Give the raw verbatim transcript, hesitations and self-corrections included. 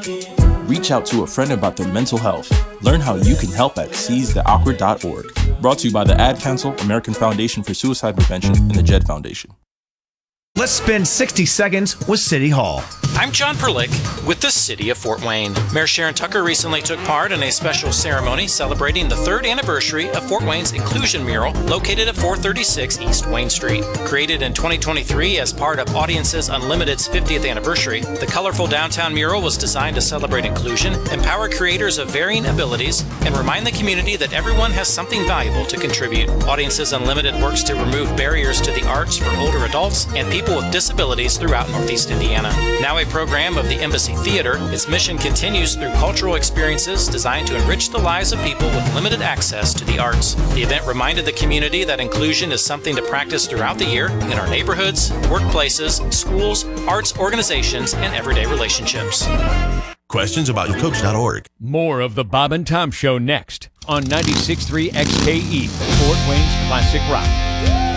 Reach out to a friend about their mental health. Learn how you can help at seize the awkward dot org. Brought to you by the Ad Council, American Foundation for Suicide Prevention, and the Jed Foundation. Let's spend sixty seconds with City Hall. I'm John Perlick with the City of Fort Wayne. Mayor Sharon Tucker recently took part in a special ceremony celebrating the third anniversary of Fort Wayne's Inclusion Mural located at four thirty-six East Wayne Street. Created in twenty twenty-three as part of Audiences Unlimited's fiftieth anniversary, the colorful downtown mural was designed to celebrate inclusion, empower creators of varying abilities, and remind the community that everyone has something valuable to contribute. Audiences Unlimited works to remove barriers to the arts for older adults and people with disabilities throughout Northeast Indiana. Now a program of the Embassy Theater, its mission continues through cultural experiences designed to enrich the lives of people with limited access to the arts. The event reminded the community that inclusion is something to practice throughout the year in our neighborhoods, workplaces, schools, arts organizations, and everyday relationships. Questions about your coach dot org. More of the Bob and Tom Show next on ninety-six point three X K E, Fort Wayne's Classic Rock.